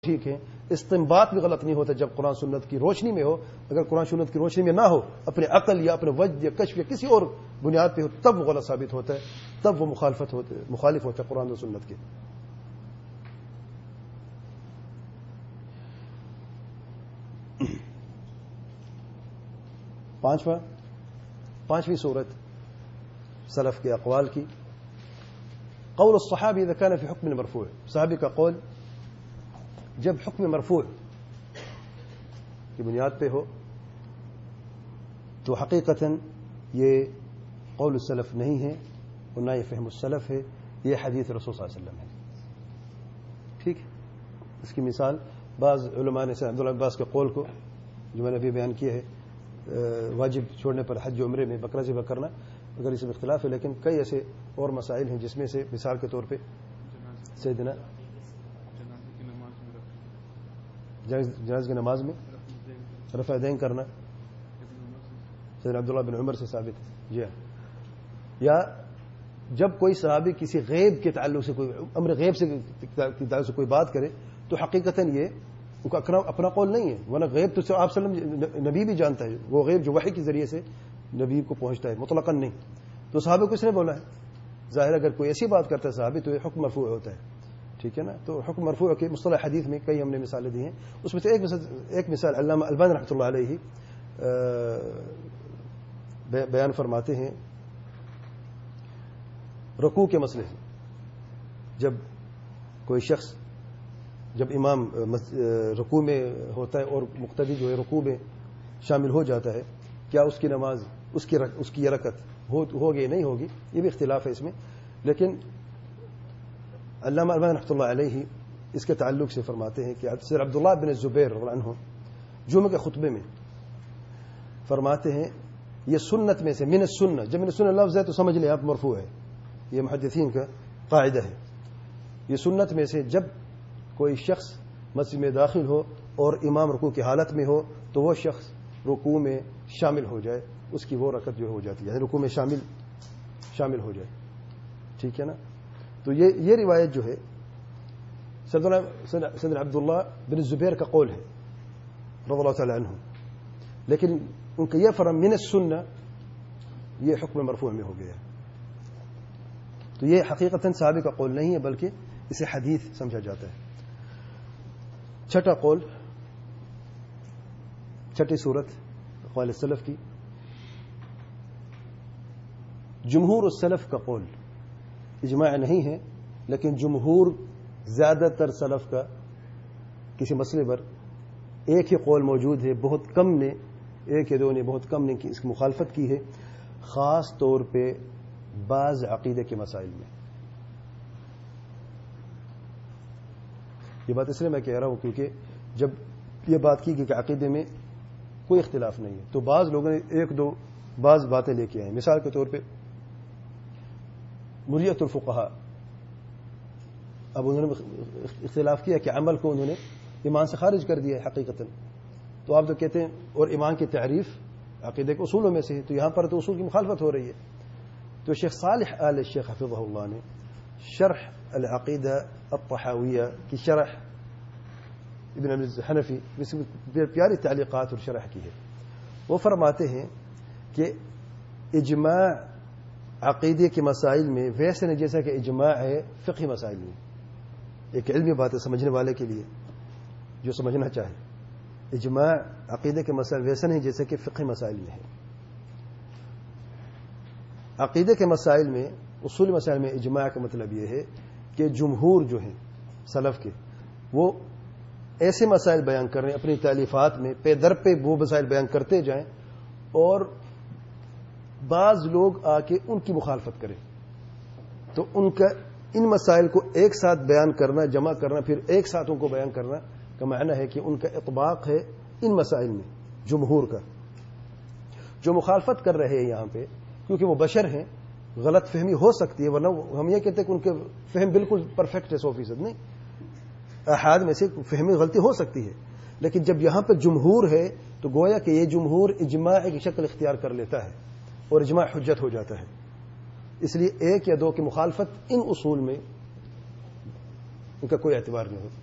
ٹھیک ہے، استنباط بھی غلط نہیں ہوتا جب قرآن سنت کی روشنی میں ہو. اگر قرآن سنت کی روشنی میں نہ ہو، اپنے عقل یا اپنے وجد یا کشف یا کسی اور بنیاد پہ ہو، تب وہ غلط ثابت ہوتا ہے، تب وہ مخالف ہوتا ہے قرآن و سنت کے. پانچویں صورت سلف کے اقوال کی. قول الصحابی اذا كان في حکم مرفوع، صحابی کا قول جب حکم مرفوع کی بنیاد پہ ہو تو حقیقتاً یہ قول السلف نہیں ہے اور نہ یہ فہم السلف ہے، یہ حدیث رسول صلی اللہ علیہ وسلم ہے. ٹھیک ہے، اس کی مثال بعض علماء نے عبداللہ عباس کے قول کو جو میں نے ابھی بیان کیا ہے، واجب چھوڑنے پر حج و عمرے میں بکرا ذبح کرنا، اگر اس میں اختلاف ہے لیکن کئی ایسے اور مسائل ہیں جس میں سے مثال کے طور پہ سیدنا جنازہ کی نماز میں رفع دین کرنا سیدنا عبداللہ بن عمر سے ثابت ہے. جی ہاں، یا جب کوئی صحابی کسی غیب کے تعلق سے، کوئی امر غیب سے تعلق سے کوئی بات کرے تو حقیقتاً یہ ان کا اپنا قول نہیں ہے، ورنہ غیب تو آپ صلی اللہ علیہ وسلم نبی بھی جانتا ہے، وہ غیب جو وحی کے ذریعے سے نبی کو پہنچتا ہے، مطلقاً نہیں. تو صحابہ کو اس نے بولا ہے، ظاہر اگر کوئی ایسی بات کرتا ہے صحابی تو یہ حکم مرفوع ہوتا ہے. ٹھیک ہے نا، تو حکم مرفوع کے مصطلح حدیث میں کئی ہم نے مثالیں دی ہیں. اس میں سے ایک مثال علامہ البانی رحمۃ اللہ علیہ بیان فرماتے ہیں رکوع کے مسئلے سے. جب کوئی شخص، جب امام رکوع میں ہوتا ہے اور مقتدی جو ہے رکوع میں شامل ہو جاتا ہے، کیا اس کی نماز، اس کی رکعت ہوگی نہیں ہوگی، یہ بھی اختلاف ہے اس میں. لیکن علامہ البانی رحمۃ اللہ علیہ اس کے تعلق سے فرماتے ہیں کہ سر عبداللہ بن زبیر رضی اللہ عنہ جمعہ کے خطبے میں فرماتے ہیں یہ سنت میں سے من السنہ، جب من السنہ لفظ ہے تو سمجھ لیں آپ مرفوع ہے، یہ محدثین کا قاعدہ ہے. یہ سنت میں سے جب کوئی شخص مسجد میں داخل ہو اور امام رکوع کی حالت میں ہو تو وہ شخص رکوع میں شامل ہو جائے، اس کی وہ رکعت جو ہو جاتی ہے، یعنی رکوع میں شامل ہو جائے. ٹھیک ہے نا. تو یہ روایت جو ہے سیدنا عبداللہ بن زبیر کا قول ہے رضی اللہ تعالی عنہ، لیکن ان کا یہ فرم من السنہ یہ حکم مرفوع میں ہو گیا. تو یہ حقیقتاً صحابی کا قول نہیں ہے بلکہ اسے حدیث سمجھا جاتا ہے. چھٹا قول، چھٹی صورت اقوال السلف کی. جمہور السلف کا قول اجماع نہیں ہے، لیکن جمہور زیادہ تر سلف کا کسی مسئلے پر ایک ہی قول موجود ہے. بہت کم نے، ایک یا دو نے، بہت کم نے اس کی مخالفت کی ہے، خاص طور پہ بعض عقیدے کے مسائل میں. یہ بات اس لیے میں کہہ رہا ہوں کیونکہ جب یہ بات کی گئی کہ عقیدے میں کوئی اختلاف نہیں ہے تو بعض لوگوں نے ایک دو بعض باتیں لے کے آئے. مثال کے طور پہ مریت الفقہاء، اب انہوں نے اختلاف کیا کہ عمل کو انہوں نے ایمان سے خارج کر دیا ہے حقیقتاً. تو آپ تو کہتے ہیں اور ایمان کی تعریف عقیدے کے اصولوں میں سے ہے، تو یہاں پر تو اصول کی مخالفت ہو رہی ہے. تو شیخ صالح آل الشیخ حفظہ اللہ نے شرح العقیدہ الطحاویہ کی شرح ابن حنفی پیاری تعلیقات اور شرح کی ہے. وہ فرماتے ہیں کہ اجماع عقیدے کے مسائل میں ویسے نہیں جیسا کہ اجماع ہے فقہی مسائل میں. ایک علمی بات ہے سمجھنے والے کے لیے جو سمجھنا چاہے. اجماع عقیدے کے مسائل ویسے نہیں جیسے کہ فقہی مسائل میں ہے. عقیدے کے مسائل میں، اصولی مسائل میں اجماع کا مطلب یہ ہے کہ جمہور جو ہیں سلف کے وہ ایسے مسائل بیان کر رہے ہیں اپنی تالیفات میں، پے در پہ وہ مسائل بیان کرتے جائیں اور بعض لوگ آ کے ان کی مخالفت کریں. تو ان مسائل کو ایک ساتھ بیان کرنا، جمع کرنا، پھر ایک ساتھ ان کو بیان کرنا کا معنی ہے کہ ان کا اطباق ہے ان مسائل میں جمہور کا. جو مخالفت کر رہے ہیں یہاں پہ کیونکہ وہ بشر ہیں، غلط فہمی ہو سکتی ہے، ورنہ ہم یہ کہتے ہیں کہ ان کے فہم بالکل پرفیکٹ ہے 100% نہیں، احاد میں سے فہمی غلطی ہو سکتی ہے. لیکن جب یہاں پہ جمہور ہے تو گویا کہ یہ جمہور اجماع کی شکل اختیار کر لیتا ہے اور اجماع حجت ہو جاتا ہے. اس لیے ایک یا دو کی مخالفت ان اصول میں ان کا کوئی اعتبار نہیں ہوتا.